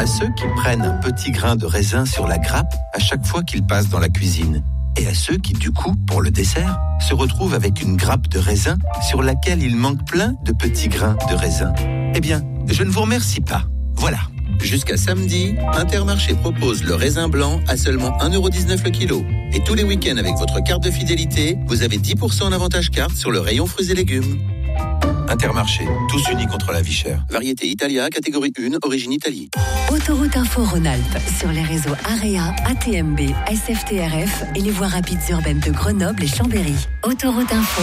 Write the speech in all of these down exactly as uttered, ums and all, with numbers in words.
à ceux qui prennent un petit grain de raisin sur la grappe à chaque fois qu'ils passent dans la cuisine. Et à ceux qui, du coup, pour le dessert, se retrouvent avec une grappe de raisin sur laquelle il manque plein de petits grains de raisin. Eh bien, je ne vous remercie pas. Voilà. Jusqu'à samedi, Intermarché propose le raisin blanc à seulement un euro dix-neuf le kilo. Et tous les week-ends avec votre carte de fidélité, vous avez dix pour cent en avantage carte sur le rayon fruits et légumes. Intermarché, tous unis contre la vie chère. Variété Italia, catégorie un, origine Italie. Autoroute Info Rhône-Alpes sur les réseaux AREA, A T M B, S F T R F et les voies rapides urbaines de Grenoble et Chambéry. Autoroute Info.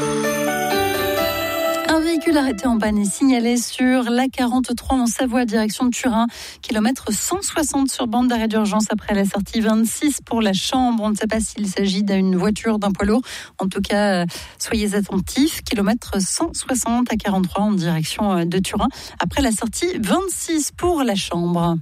Un véhicule arrêté en panne est signalé sur l'A quarante-trois en Savoie, direction de Turin, kilomètre cent soixante sur bande d'arrêt d'urgence après la sortie vingt-six pour la Chambre. On ne sait pas s'il s'agit d'une voiture, d'un poids lourd. En tout cas, soyez attentifs. Kilomètre cent soixante à quarante-trois en direction de Turin après la sortie vingt-six pour la Chambre.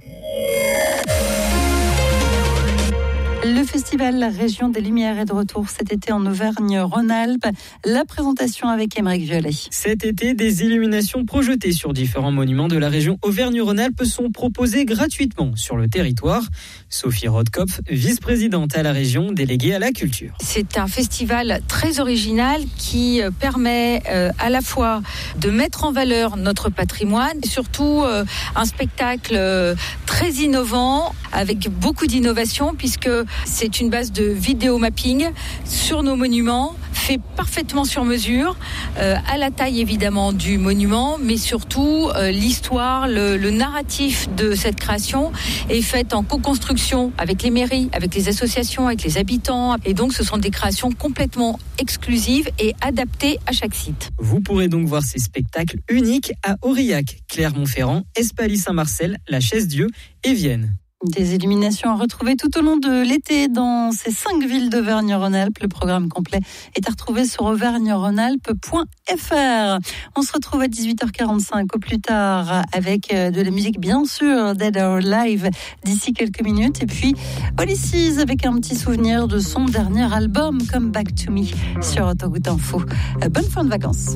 Le festival La Région des Lumières est de retour cet été en Auvergne-Rhône-Alpes. La présentation avec Aymeric Violet. Cet été, des illuminations projetées sur différents monuments de la région Auvergne-Rhône-Alpes sont proposées gratuitement sur le territoire. Sophie Rodkopf, vice-présidente à la région, déléguée à la culture. C'est un festival très original qui permet euh, à la fois de mettre en valeur notre patrimoine et surtout euh, un spectacle euh, très innovant avec beaucoup d'innovation puisque c'est une base de vidéo mapping sur nos monuments, fait parfaitement sur mesure, euh, à la taille évidemment du monument, mais surtout euh, l'histoire, le, le narratif de cette création est faite en co-construction avec les mairies, avec les associations, avec les habitants. Et donc ce sont des créations complètement exclusives et adaptées à chaque site. Vous pourrez donc voir ces spectacles uniques à Aurillac, Clermont-Ferrand, Espaly-Saint-Marcel, La Chaise-Dieu et Vienne. Des illuminations à retrouver tout au long de l'été dans ces cinq villes d'Auvergne-Rhône-Alpes. Le programme complet est à retrouver sur auvergne rhône alpes point f r. On se retrouve à dix-huit heures quarante-cinq au plus tard avec de la musique bien sûr, Dead or Alive d'ici quelques minutes. Et puis Olysses avec un petit souvenir de son dernier album Come Back to Me sur Autoroute Info. Bonne fin de vacances.